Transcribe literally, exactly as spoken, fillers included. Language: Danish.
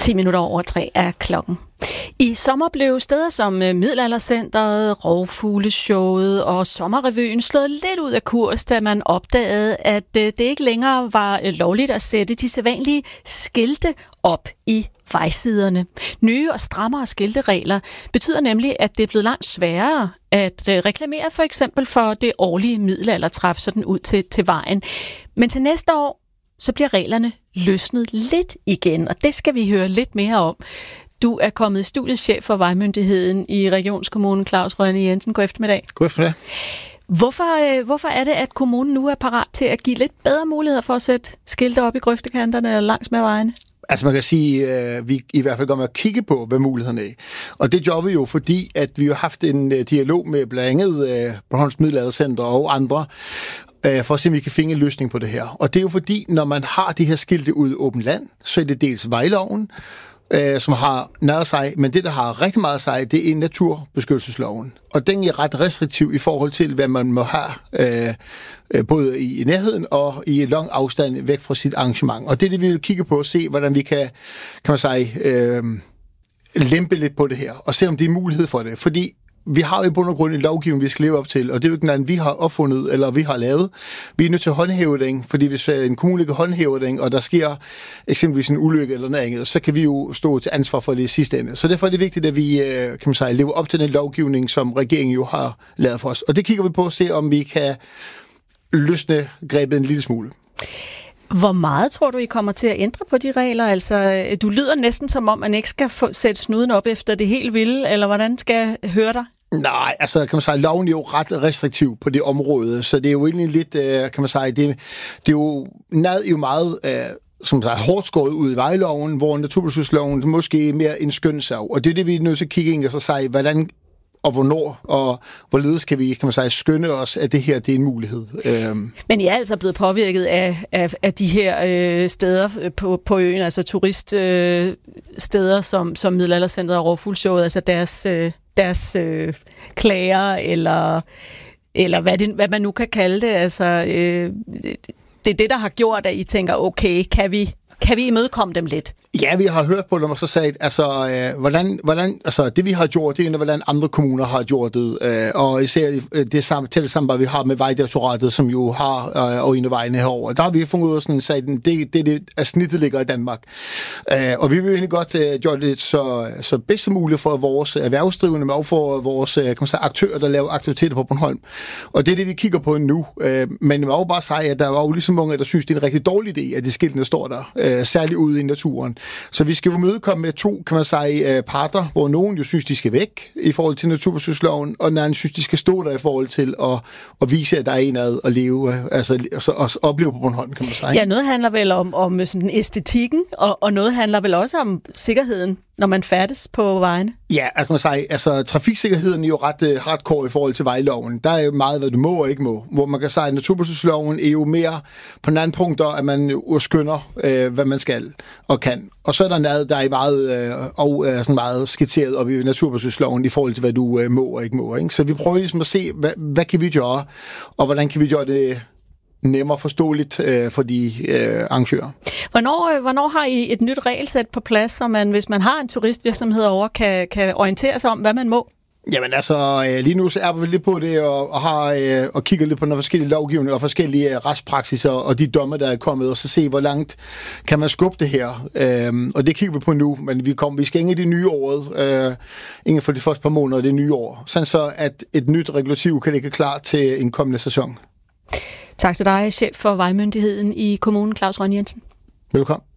ti minutter over tre er klokken. I sommer blev steder som Middelaldercentret, Rovfugleshowet og Sommerrevyen slået lidt ud af kurs, da man opdagede, at det ikke længere var lovligt at sætte de sædvanlige skilte op i vejsiderne. Nye og strammere skilteregler betyder nemlig, at det er blevet langt sværere at reklamere for eksempel for det årlige middelaldertræf sådan ud til, til vejen. Men til næste år, så bliver reglerne løsnet lidt igen, og det skal vi høre lidt mere om. Du er kommet i studiet, chef for Vejmyndigheden i Regionskommunen, Claus Rønne Jensen. God eftermiddag. God eftermiddag. Hvorfor, hvorfor er det, at kommunen nu er parat til at give lidt bedre muligheder for at sætte skilte op i grøftekanterne eller langs med vejene? Altså man kan sige, at øh, vi i hvert fald går med at kigge på, hvad mulighederne er. Og det gør vi jo, fordi at vi har haft en uh, dialog med blandt andet øh, Bornholms Middelaldercenter og andre, øh, for at se, om vi kan finde en løsning på det her. Og det er jo fordi, når man har de her skilte ude i åbent land, så er det dels vejloven, øh, som har nær sig, men det, der har rigtig meget sig, det er naturbeskyttelsesloven. Og den er ret restriktiv i forhold til, hvad man må have, øh, både i nærheden og i en lang afstand væk fra sit arrangement. Og det er det, vi vil kigge på og se, hvordan vi kan, kan man sige, øh, lempe lidt på det her, og se, om det er mulighed for det. Fordi vi har jo i bund og grund en lovgivning, vi skal leve op til, og det er jo ikke noget, vi har opfundet, eller vi har lavet. Vi er nødt til at håndhæve den, fordi hvis en kommune ikke håndhæver den, og der sker eksempelvis en ulykke eller noget andet, så kan vi jo stå til ansvar for det i sidste ende. Så derfor er det vigtigt, at vi kan man sige, lever op til den lovgivning, som regeringen jo har lavet for os. Og det kigger vi på at se, om vi kan løsne grebet en lille smule. Hvor meget tror du, I kommer til at ændre på de regler? Altså, du lyder næsten som om, man ikke skal få, sætte snuden op efter det helt vilde, eller hvordan skal jeg høre dig? Nej, altså kan man sige, loven er jo ret restriktiv på det område, så det er jo egentlig lidt, kan man sige, det, det er jo, nad er jo meget, som sagt, hårdt skåret ud i vejloven, hvor naturbeskyttelsesloven måske er mere en skønsav, og det er det, vi er nødt til at kigge ind og så sige, hvordan og hvornår, og hvorledes kan vi, kan man sige, skønne os, at det her, det er en mulighed. Øhm. Men I er altså blevet påvirket af, af, af de her øh, steder på, på øen, altså turiststeder øh, som, som Middelaldercentret og Rovfugleshowet, altså deres, øh, deres øh, klager, eller, eller hvad, det, hvad man nu kan kalde det. Altså, øh, det er det, der har gjort, at I tænker, okay, kan vi, kan vi imødekomme dem lidt? Ja, vi har hørt på dem og så sagt, altså, øh, hvordan, hvordan, altså, det vi har gjort, det er, hvordan andre kommuner har gjort det, øh, og især det samme, tætte samarbejde, vi har med Vejdirektoratet, som jo har øh, og inde vejene herover. Der har vi fundet ud af sådan, sagt, det, det, det at snittet ligger i Danmark. Øh, og vi vil egentlig godt øh, gøre det så, så bedst som muligt for vores erhvervsdrivende, men også for vores kan man sige, aktører, der laver aktiviteter på Bornholm. Og det er det, vi kigger på nu. Øh, men jeg vil også bare sige, at der var jo ligesom mange, der synes, det er en rigtig dårlig idé, at de skiltene står der, øh, særligt ude i naturen. Så vi skal jo mødekomme med to, kan man sige, parter, hvor nogen jo synes, de skal væk i forhold til naturbeskyttelsesloven, og den anden synes, de skal stå der i forhold til at, at vise, at der er en ad at leve, altså at opleve på Bornholm, kan man sige. Ja, noget handler vel om, om sådan æstetikken, og, og noget handler vel også om sikkerheden, når man færdes på vejene? Ja, altså man siger, altså trafiksikkerheden er jo ret uh, hardcore i forhold til vejloven. Der er jo meget, hvad du må og ikke må. Hvor man kan sige, at naturbeskyttelsesloven er jo mere på en anden punkt, at man jo skønner, uh, hvad man skal og kan. Og så er der noget, der er meget, uh, og, uh, sådan meget skitseret op i naturbeskyttelsesloven i forhold til, hvad du uh, må og ikke må. Ikke? Så vi prøver ligesom at se, hvad, hvad kan vi gøre, og hvordan kan vi gøre det nemmere forståeligt øh, for de øh, arrangører. Hvornår, øh, hvornår har I et nyt regelsæt på plads, så man, hvis man har en turistvirksomhed over, kan, kan orientere sig om, hvad man må? Jamen altså, øh, lige nu så er vi lidt på det, og, og, har, øh, og kigger lidt på nogle forskellige lovgivninger og forskellige øh, retspraksiser og de domme, der er kommet, og så se, hvor langt kan man skubbe det her. Øh, og det kigger vi på nu, men vi, kom, vi skal ind i det nye året, øh, inden for de første par måneder af det nye år, sådan så at et nyt regulativ kan ligge klar til en kommende sæson. Tak til dig, chef for Vejmyndigheden i kommunen, Claus Rønne Jensen. Velkommen.